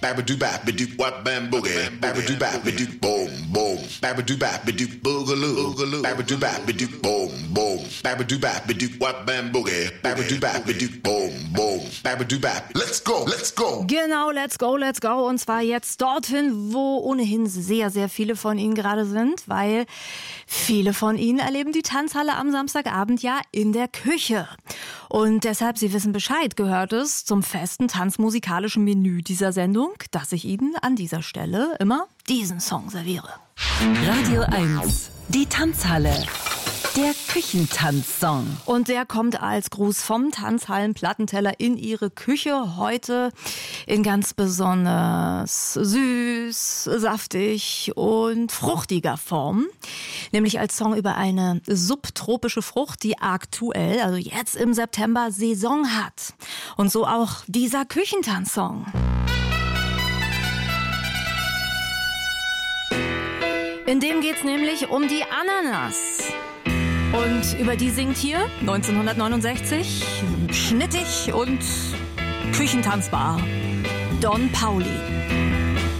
Babba-doo-bap-ba-doo-wop bam boogie. Babba-doo-bap-ba-doo boom boom. Babba-doo-bap-ba-doo boogaloo. Babba-doo-bap-ba-doo boom boom. Babba-doo-bap-ba-doo wop bam boogie. Babba-doo-bap-ba-doo boom boom. Babba-doo-bap. Let's go, let's go. Genau, let's go, let's go. Und zwar jetzt dorthin, wo ohnehin sehr, sehr viele von Ihnen gerade sind, weil viele von Ihnen erleben die Tanzhalle am Samstagabend ja in der Küche. Und deshalb, Sie wissen Bescheid, gehört es zum festen tanzmusikalischen Menü dieser Sendung, dass ich Ihnen an dieser Stelle immer diesen Song serviere. Radio 1, die Tanzhalle. Der Küchentanzsong. Und der kommt als Gruß vom Tanzhallenplattenteller in Ihre Küche. Heute in ganz besonders süß, saftig und fruchtiger Form. Nämlich als Song über eine subtropische Frucht, die aktuell, also jetzt im September, Saison hat. Und so auch dieser Küchentanzsong. In dem geht's nämlich um die Ananas. Und über die singt hier 1969 schnittig und küchentanzbar Don Pauli.